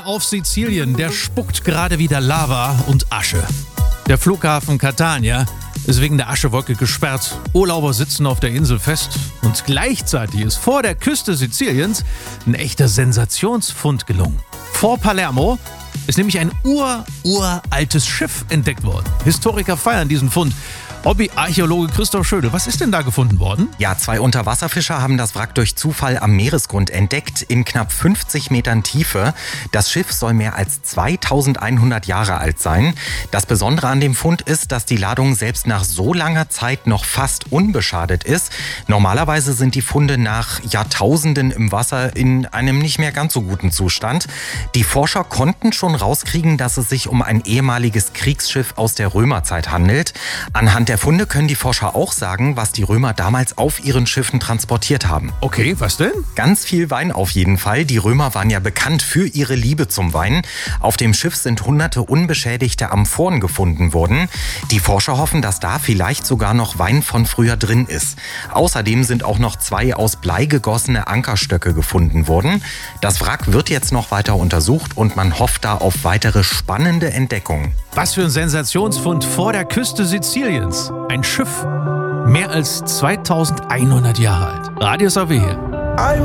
Auf Sizilien, der spuckt gerade wieder Lava und Asche. Der Flughafen Catania ist wegen der Aschewolke gesperrt. Urlauber sitzen auf der Insel fest und gleichzeitig ist vor der Küste Siziliens ein echter Sensationsfund gelungen. Vor Palermo ist nämlich ein uraltes Schiff entdeckt worden. Historiker feiern diesen Fund. Hobbyarchäologe Christoph Schöde, was ist denn da gefunden worden? Ja, 2 Unterwasserfischer haben das Wrack durch Zufall am Meeresgrund entdeckt, in knapp 50 Metern Tiefe. Das Schiff soll mehr als 2100 Jahre alt sein. Das Besondere an dem Fund ist, dass die Ladung selbst nach so langer Zeit noch fast unbeschadet ist. Normalerweise sind die Funde nach Jahrtausenden im Wasser in einem nicht mehr ganz so guten Zustand. Die Forscher konnten schon rauskriegen, dass es sich um ein ehemaliges Kriegsschiff aus der Römerzeit handelt. Anhand der Funde können die Forscher auch sagen, was die Römer damals auf ihren Schiffen transportiert haben. Okay, was denn? Ganz viel Wein auf jeden Fall. Die Römer waren ja bekannt für ihre Liebe zum Wein. Auf dem Schiff sind hunderte unbeschädigte Amphoren gefunden worden. Die Forscher hoffen, dass da vielleicht sogar noch Wein von früher drin ist. Außerdem sind auch noch 2 aus Blei gegossene Ankerstöcke gefunden worden. Das Wrack wird jetzt noch weiter untersucht und man hofft da auf weitere spannende Entdeckungen. Was für ein Sensationsfund vor der Küste Siziliens. Ein Schiff, mehr als 2100 Jahre alt. Radio SAW hier.